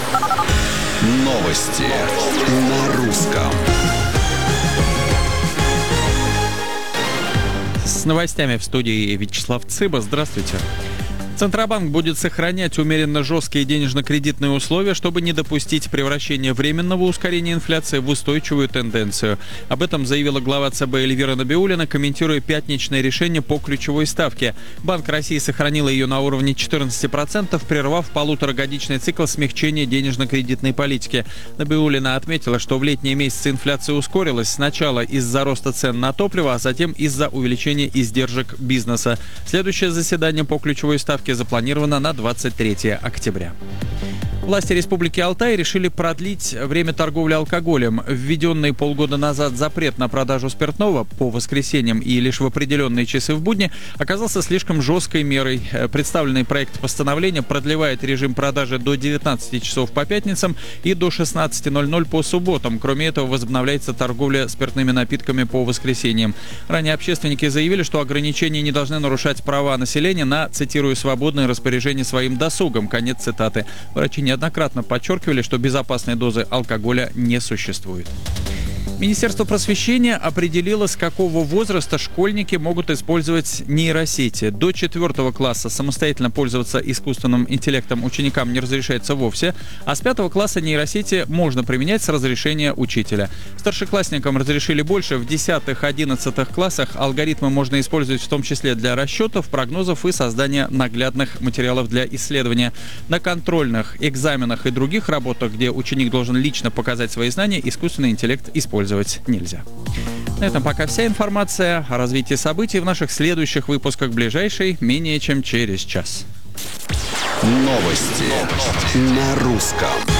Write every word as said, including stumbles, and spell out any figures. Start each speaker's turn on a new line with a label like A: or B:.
A: Новости на русском.
B: С новостями в студии Вячеслав Цыба. Здравствуйте. Центробанк будет сохранять умеренно жесткие денежно-кредитные условия, чтобы не допустить превращения временного ускорения инфляции в устойчивую тенденцию. Об этом заявила глава ЦБ Эльвира Набиуллина, комментируя пятничное решение по ключевой ставке. Банк России сохранил ее на уровне четырнадцать процентов, прервав полуторагодичный цикл смягчения денежно-кредитной политики. Набиуллина отметила, что в летние месяцы инфляция ускорилась сначала из-за роста цен на топливо, а затем из-за увеличения издержек бизнеса. Следующее заседание по ключевой ставке запланировано на двадцать третье октября. Власти Республики Алтай решили продлить время торговли алкоголем. Введенный полгода назад запрет на продажу спиртного по воскресеньям и лишь в определенные часы в будни оказался слишком жесткой мерой. Представленный проект постановления продлевает режим продажи до девятнадцати часов по пятницам и до шестнадцати ноль-ноль по субботам. Кроме этого, возобновляется торговля спиртными напитками по воскресеньям. Ранее общественники заявили, что ограничения не должны нарушать права населения на, цитирую, свободное распоряжение своим досугом. Конец цитаты. Врачи не неоднократно подчеркивали, что безопасной дозы алкоголя не существует. Министерство просвещения определило, с какого возраста школьники могут использовать нейросети. До четвертого класса самостоятельно пользоваться искусственным интеллектом ученикам не разрешается вовсе, а с пятого класса нейросети можно применять с разрешения учителя. Старшеклассникам разрешили больше. В десятых-одиннадцатых классах алгоритмы можно использовать в том числе для расчетов, прогнозов и создания наглядных материалов для исследования. На контрольных, экзаменах и других работах, где ученик должен лично показать свои знания, искусственный интеллект использовать нельзя. На этом пока вся информация. О развитии событий в наших следующих выпусках, ближайшей менее чем через час.
A: Новости на русском.